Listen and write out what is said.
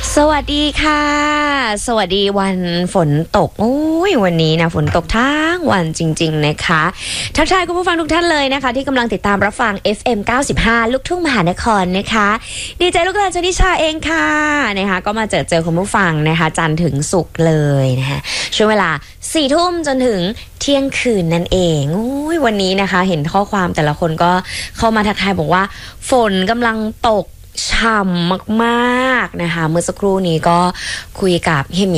สวัสดีค่ะสวัสดีวันฝนตกโอ้ยวันนี้นะฝนตกทั้งวันจริงๆนะคะทักทายคุณผู้ฟังทุกท่านเลยนะคะที่กำลังติดตามรับฟัง FM 95 ลูกทุ่งมหานครนะคะดีใจลูกหลานชนิชาเองค่ะนะคะก็มาเจอคุณผู้ฟังนะคะจันทร์ถึงศุกร์เลยนะคะช่วงเวลา 4 ทุ่มจนถึงเที่ยงคืนนั่นเองโอ้ยวันนี้นะคะเห็นข้อความแต่ละคนก็เข้ามาทักทายบอกว่าฝนกำลังตกฉ่ำมากๆนะคะเมื่อสักครู่นี้ก็คุยกับเฮยหมี